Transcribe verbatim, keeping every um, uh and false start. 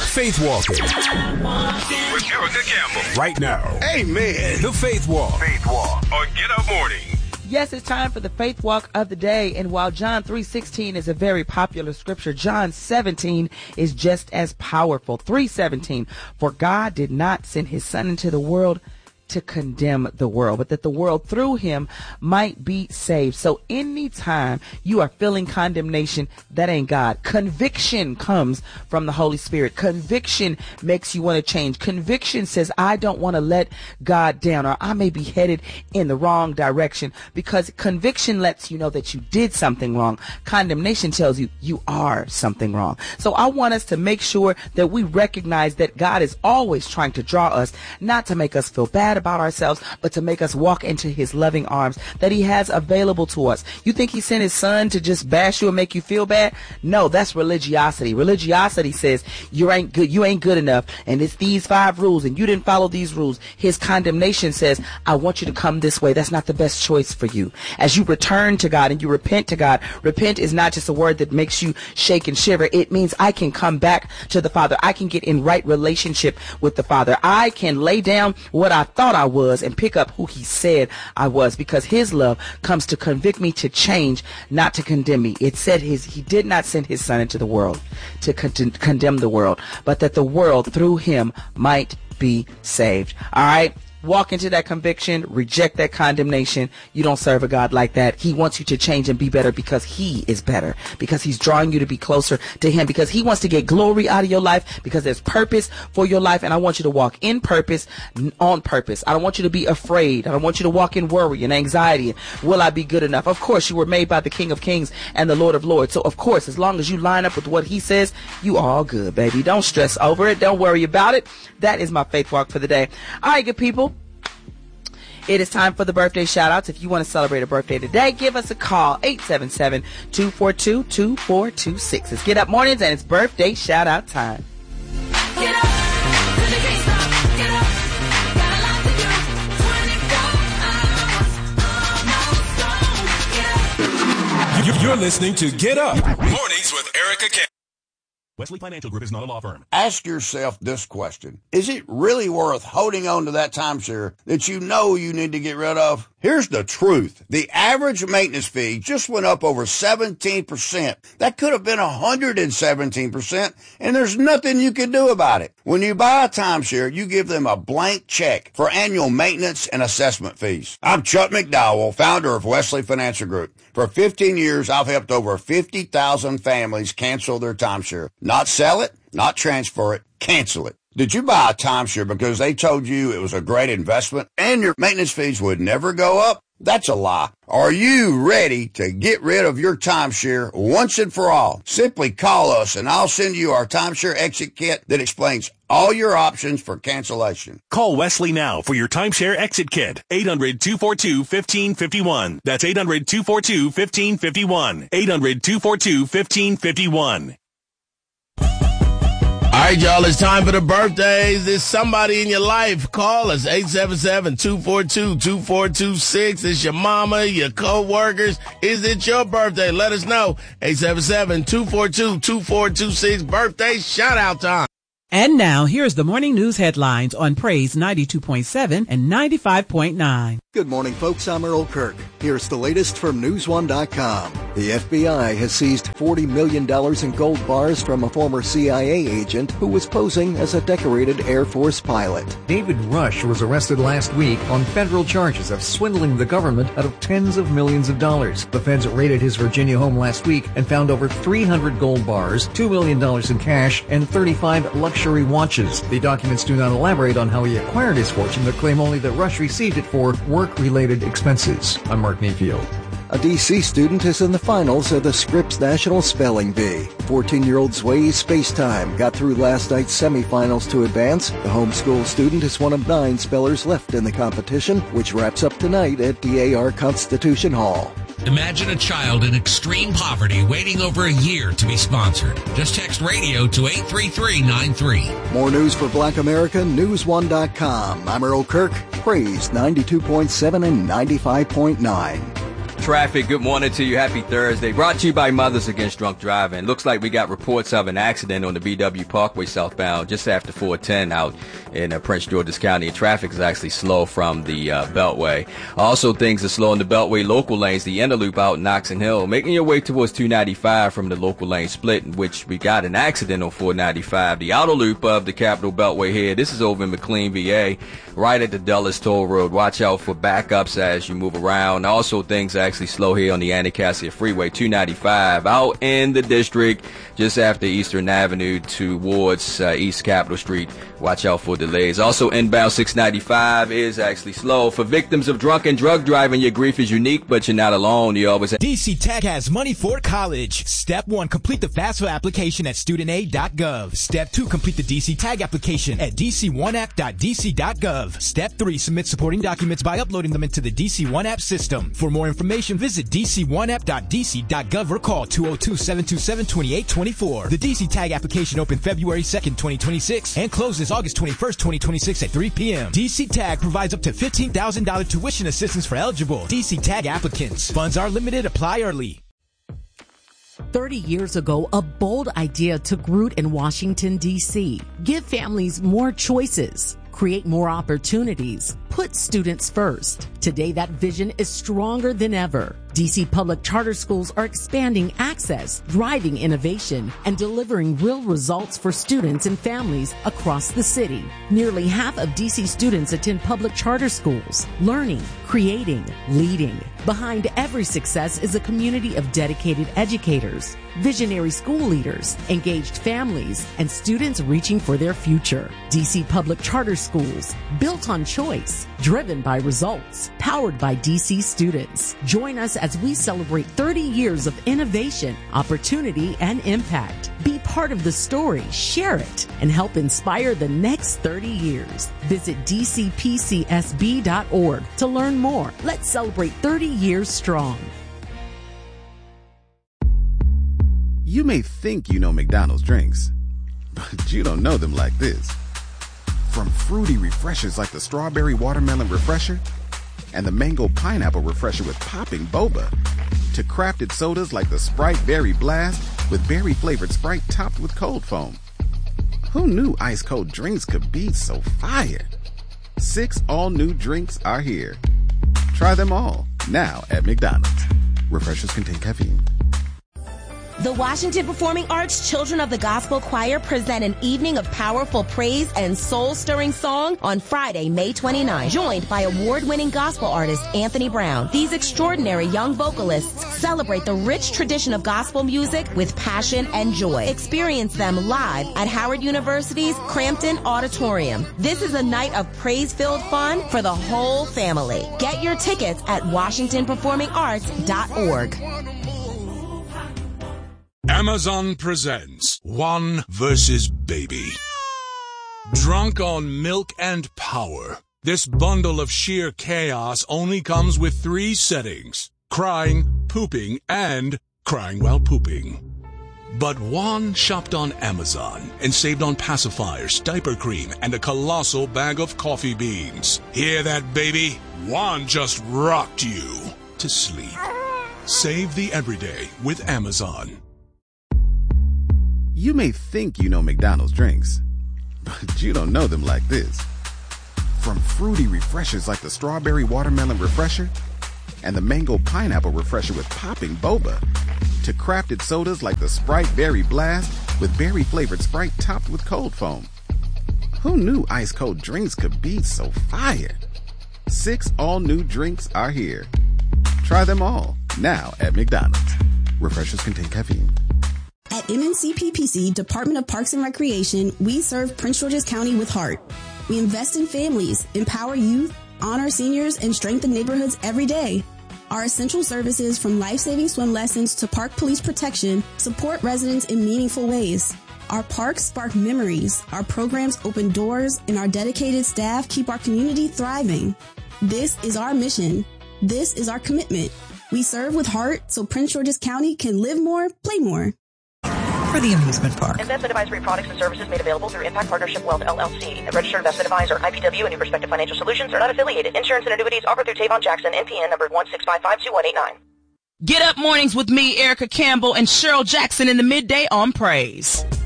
Faith Walking with Erica Campbell. Right now. Amen. The Faith Walk. Faith Walk on Get Up Morning. Yes, it's time for the Faith Walk of the day. And while John three sixteen is a very popular scripture, John seventeen is just as powerful. three seventeen, for God did not send his son into the world to condemn the world, but that the world through him might be saved. So anytime you are feeling condemnation, that ain't God. Conviction comes from the Holy Spirit. Conviction makes you want to change. Conviction says, I don't want to let God down, or I may be headed in the wrong direction, because conviction lets you know that you did something wrong. Condemnation tells you you are something wrong. So I want us to make sure that we recognize that God is always trying to draw us, not to make us feel bad about ourselves, but to make us walk into his loving arms that he has available to us. You think he sent his son to just bash you and make you feel bad? No, that's religiosity. Religiosity says you ain't good, you ain't good enough, and it's these five rules and you didn't follow these rules. His condemnation says, I want you to come this way. That's not the best choice for you. As you return to God and you repent to God, repent is not just a word that makes you shake and shiver. It means I can come back to the Father. I can get in right relationship with the Father. I can lay down what I thought I was and pick up who he said I was, because his love comes to convict me to change, not to condemn me. It said his he did not send his son into the world to con- to condemn the world, but that the world through him might be saved. All right. Walk into that conviction, reject that condemnation. You don't serve a God like that. He wants you to change and be better because he is better, because he's drawing you to be closer to him, because he wants to get glory out of your life, because there's purpose for your life. And I want you to walk in purpose, on purpose. I don't want you to be afraid. I don't want you to walk in worry and anxiety. Will I be good enough? Of course, you were made by the King of Kings and the Lord of Lords. So of course, as long as you line up with what he says, you are all good, baby. Don't stress over it. Don't worry about it. That is my faith walk for the day. All right, good people. It is time for the birthday shout-outs. If you want to celebrate a birthday today, give us a call, eight seven seven, two four two, two four two six. It's Get Up Mornings, and it's birthday shout-out time. Get up, till you can't stop. Get up, got a lot to do. twenty-four hours, almost gone. Get up. You're listening to Get Up Mornings with Erica Campbell. Wesley Financial Group is not a law firm. Ask yourself this question. Is it really worth holding on to that timeshare that you know you need to get rid of? Here's the truth. The average maintenance fee just went up over seventeen percent. That could have been one hundred seventeen percent, and there's nothing you can do about it. When you buy a timeshare, you give them a blank check for annual maintenance and assessment fees. I'm Chuck McDowell, founder of Wesley Financial Group. For fifteen years, I've helped over fifty thousand families cancel their timeshare. Not sell it, not transfer it, cancel it. Did you buy a timeshare because they told you it was a great investment and your maintenance fees would never go up? That's a lie. Are you ready to get rid of your timeshare once and for all? Simply call us and I'll send you our timeshare exit kit that explains all your options for cancellation. Call Wesley now for your timeshare exit kit. eight hundred, two four two, one five five one. That's eight hundred, two four two, one five five one. eight hundred, two four two, one five five one. All right, y'all, it's time for the birthdays. There's somebody in your life. Call us, eight seven seven, two four two, two four two six. It's your mama, your co-workers. Is it your birthday? Let us know. eight seven seven, two four two, two four two six. Birthday shout-out time. And now, here's the morning news headlines on Praise ninety-two point seven and ninety-five point nine. Good morning, folks. I'm Earl Kirk. Here's the latest from news one dot com. The F B I has seized forty million dollars in gold bars from a former C I A agent who was posing as a decorated Air Force pilot. David Rush was arrested last week on federal charges of swindling the government out of tens of millions of dollars. The feds raided his Virginia home last week and found over three hundred gold bars, two million dollars in cash, and thirty-five luxury watches. The documents do not elaborate on how he acquired his fortune, but claim only that Rush received it for work-related expenses. I'm Mark Mayfield. A D C student is in the finals of the Scripps National Spelling Bee. fourteen-year-old Sway Spacetime got through last night's semifinals to advance. The homeschool student is one of nine spellers left in the competition, which wraps up tonight at D A R Constitution Hall. Imagine a child in extreme poverty waiting over a year to be sponsored. Just text radio to eight three three nine three. More news for Black America, news one dot com. I'm Earl Kirk, Praise ninety-two point seven and ninety-five point nine. traffic. Good morning to you. Happy Thursday. Brought to you by Mothers Against Drunk Driving. Looks like we got reports of an accident on the B W Parkway southbound just after four ten out in uh, Prince George's County. Traffic is actually slow from the uh, Beltway. Also, things are slow in the Beltway local lanes. The inner loop out in Oxon Hill. Making your way towards two ninety-five from the local lane split, in which we got an accident on four ninety-five. The outer loop of the Capital Beltway here. This is over in McLean, V A, right at the Dulles Toll Road. Watch out for backups as you move around. Also, things are actually slow here on the Anacostia Freeway, two ninety-five, out in the district, just after Eastern Avenue towards uh, East Capitol Street. Watch out for delays. Also, inbound six ninety-five is actually slow. For victims of drunk and drug driving, your grief is unique, but you're not alone. You always have D C Tag has money for college. Step one, complete the FAFSA application at student aid dot gov. Step two, complete the D C Tag application at d c one app dot d c dot gov. Step three, submit supporting documents by uploading them into the D C one app system. For more information, visit d c one app dot d c dot gov or call two oh two, seven two seven, two eight two four. The D C Tag application opened February second, twenty twenty-six and closes August twenty-first, twenty twenty-six at three p.m. D C Tag provides up to fifteen thousand dollars tuition assistance for eligible D C Tag applicants. Funds are limited. Apply early. thirty years ago, a bold idea took root in Washington, D C. Give families more choices, create more opportunities, put students first. Today, that vision is stronger than ever. D C public charter schools are expanding access, driving innovation, and delivering real results for students and families across the city. Nearly half of D C students attend public charter schools, learning, creating, leading. Behind every success is a community of dedicated educators, visionary school leaders, engaged families, and students reaching for their future. D C public charter schools, built on choice, driven by results, powered by D C students. Join us as we celebrate thirty years of innovation, opportunity, and impact. Be part of the story, share it, and help inspire the next thirty years. Visit d c p c s b dot org to learn more. Let's celebrate thirty years strong. You may think you know McDonald's drinks, but you don't know them like this. From fruity refreshers like the Strawberry Watermelon Refresher and the Mango Pineapple Refresher with popping boba, to crafted sodas like the Sprite Berry Blast with berry-flavored Sprite topped with cold foam. Who knew ice-cold drinks could be so fire? Six all-new drinks are here. Try them all, now at McDonald's. Refreshers contain caffeine. The Washington Performing Arts Children of the Gospel Choir present an evening of powerful praise and soul-stirring song on Friday, May twenty-ninth, joined by award-winning gospel artist Anthony Brown. These extraordinary young vocalists celebrate the rich tradition of gospel music with passion and joy. Experience them live at Howard University's Crampton Auditorium. This is a night of praise-filled fun for the whole family. Get your tickets at washington performing arts dot org. Amazon presents One versus Baby. Drunk on milk and power, this bundle of sheer chaos only comes with three settings: crying, pooping, and crying while pooping. But Juan shopped on Amazon and saved on pacifiers, diaper cream, and a colossal bag of coffee beans. Hear that, baby? Juan just rocked you to sleep. Save the everyday with Amazon. You may think you know McDonald's drinks, but you don't know them like this. From fruity refreshers like the Strawberry Watermelon Refresher and the Mango Pineapple Refresher with popping boba, to crafted sodas like the Sprite Berry Blast with berry-flavored Sprite topped with cold foam. Who knew ice-cold drinks could be so fire? Six all-new drinks are here. Try them all, now at McDonald's. Refreshers contain caffeine. At M N C P P C, Department of Parks and Recreation, we serve Prince George's County with heart. We invest in families, empower youth, honor seniors, and strengthen neighborhoods every day. Our essential services, from life-saving swim lessons to park police protection, support residents in meaningful ways. Our parks spark memories, our programs open doors, and our dedicated staff keep our community thriving. This is our mission. This is our commitment. We serve with heart so Prince George's County can live more, play more. For the amusement park. Investment advisory products and services made available through Impact Partnership Wealth, L L C. A registered investment advisor, I P W, and New Perspective Financial Solutions are not affiliated. Insurance and annuities offered through Tavon Jackson, N P N number one six five five two one eight nine. Get up mornings with me, Erica Campbell, and Cheryl Jackson in the midday on Praise.